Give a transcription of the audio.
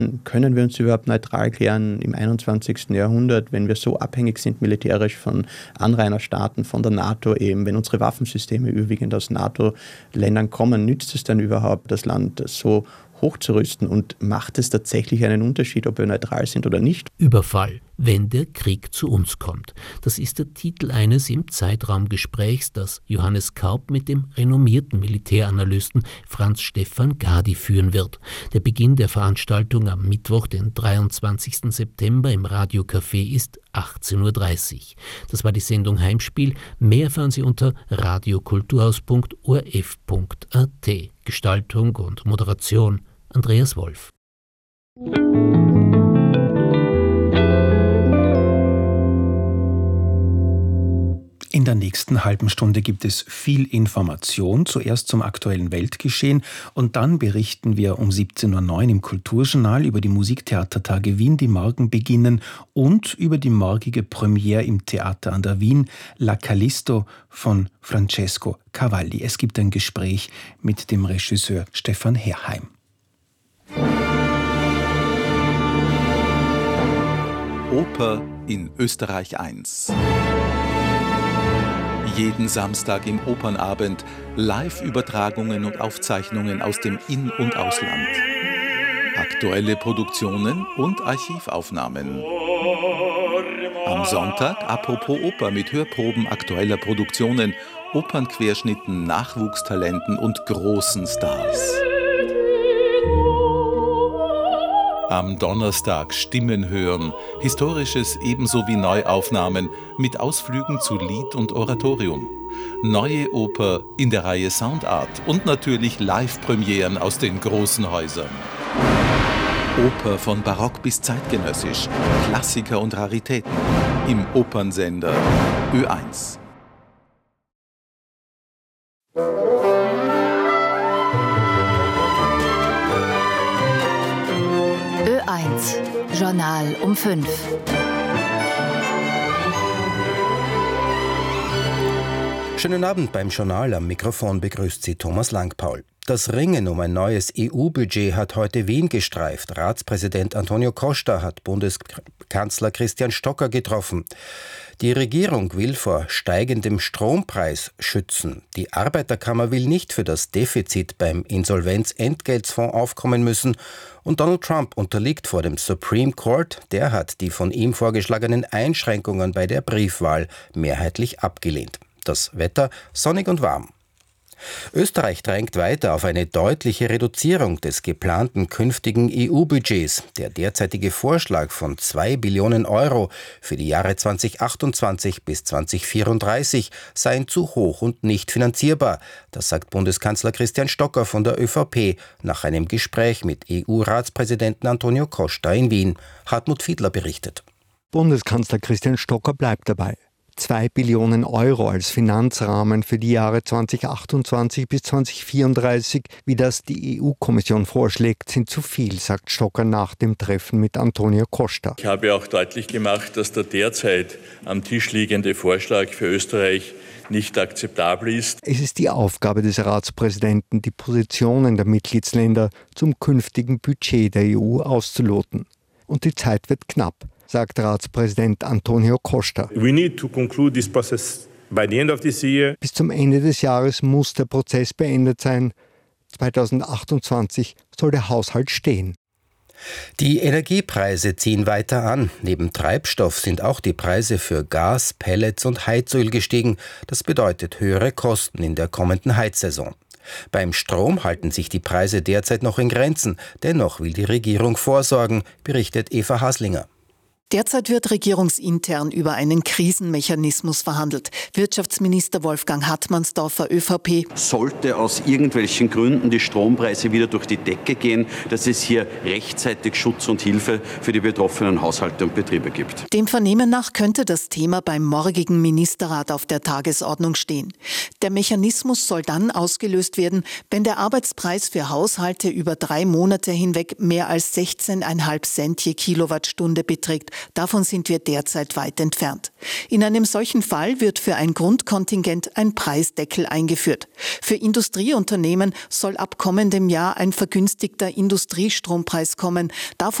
Können wir uns überhaupt neutral klären im 21. Jahrhundert, wenn wir so abhängig sind militärisch von Anrainerstaaten, von der NATO eben, wenn unsere Waffensysteme überwiegend aus NATO-Ländern kommen, nützt es dann überhaupt, das Land so hochzurüsten und macht es tatsächlich einen Unterschied, ob wir neutral sind oder nicht? Überfall, wenn der Krieg zu uns kommt. Das ist der Titel eines im Zeitraumgesprächs, das Johannes Kaup mit dem renommierten Militäranalysten Franz Stefan Gadi führen wird. Der Beginn der Veranstaltung am Mittwoch, den 23. September im Radiocafé ist 18.30 Uhr. Das war die Sendung Heimspiel. Mehr erfahren Sie unter radiokulturhaus.orf.at. Gestaltung und Moderation Andreas Wolf. In der nächsten halben Stunde gibt es viel Information, zuerst zum aktuellen Weltgeschehen und dann berichten wir um 17.09 Uhr im Kulturjournal über die Musiktheatertage Wien, die morgen beginnen, und über die morgige Premiere im Theater an der Wien, La Callisto von Francesco Cavalli. Es gibt ein Gespräch mit dem Regisseur Stefan Herrheim. Oper in Österreich 1. Jeden Samstag im Opernabend Live-Übertragungen und Aufzeichnungen aus dem In- und Ausland. Aktuelle Produktionen und Archivaufnahmen. Am Sonntag Apropos Oper mit Hörproben aktueller Produktionen, Opernquerschnitten, Nachwuchstalenten und großen Stars. Am Donnerstag Stimmen hören, Historisches ebenso wie Neuaufnahmen mit Ausflügen zu Lied und Oratorium. Neue Oper in der Reihe Soundart und natürlich Live-Premieren aus den großen Häusern. Oper von Barock bis zeitgenössisch, Klassiker und Raritäten im Opernsender Ö1. Ö1, Journal um 5. Schönen Abend beim Journal. Am Mikrofon begrüßt Sie Thomas Langpaul. Das Ringen um ein neues EU-Budget hat heute Wien gestreift. Ratspräsident Antonio Costa hat Bundeskanzler Christian Stocker getroffen. Die Regierung will vor steigendem Strompreis schützen. Die Arbeiterkammer will nicht für das Defizit beim Insolvenzentgeltfonds aufkommen müssen. Und Donald Trump unterliegt vor dem Supreme Court. Der hat die von ihm vorgeschlagenen Einschränkungen bei der Briefwahl mehrheitlich abgelehnt. Das Wetter sonnig und warm. Österreich drängt weiter auf eine deutliche Reduzierung des geplanten künftigen EU-Budgets. Der derzeitige Vorschlag von 2 Billionen Euro für die Jahre 2028 bis 2034 seien zu hoch und nicht finanzierbar. Das sagt Bundeskanzler Christian Stocker von der ÖVP nach einem Gespräch mit EU-Ratspräsidenten Antonio Costa in Wien. Hartmut Fiedler berichtet. Bundeskanzler Christian Stocker bleibt dabei. 2 Billionen Euro als Finanzrahmen für die Jahre 2028 bis 2034, wie das die EU-Kommission vorschlägt, sind zu viel, sagt Stocker nach dem Treffen mit Antonio Costa. Ich habe auch deutlich gemacht, dass der derzeit am Tisch liegende Vorschlag für Österreich nicht akzeptabel ist. Es ist die Aufgabe des Ratspräsidenten, die Positionen der Mitgliedsländer zum künftigen Budget der EU auszuloten. Und die Zeit wird knapp, sagt Ratspräsident Antonio Costa. We need to conclude this process by the end of this year. Bis zum Ende des Jahres muss der Prozess beendet sein. 2028 soll der Haushalt stehen. Die Energiepreise ziehen weiter an. Neben Treibstoff sind auch die Preise für Gas, Pellets und Heizöl gestiegen. Das bedeutet höhere Kosten in der kommenden Heizsaison. Beim Strom halten sich die Preise derzeit noch in Grenzen. Dennoch will die Regierung vorsorgen, berichtet Eva Haslinger. Derzeit wird regierungsintern über einen Krisenmechanismus verhandelt. Wirtschaftsminister Wolfgang Hartmannsdorfer, ÖVP. Sollte aus irgendwelchen Gründen die Strompreise wieder durch die Decke gehen, dass es hier rechtzeitig Schutz und Hilfe für die betroffenen Haushalte und Betriebe gibt. Dem Vernehmen nach könnte das Thema beim morgigen Ministerrat auf der Tagesordnung stehen. Der Mechanismus soll dann ausgelöst werden, wenn der Arbeitspreis für Haushalte über 3 Monate hinweg mehr als 16,5 Cent je Kilowattstunde beträgt Davon sind wir derzeit weit entfernt. In einem solchen Fall wird für ein Grundkontingent ein Preisdeckel eingeführt. Für Industrieunternehmen soll ab kommendem Jahr ein vergünstigter Industriestrompreis kommen. Davon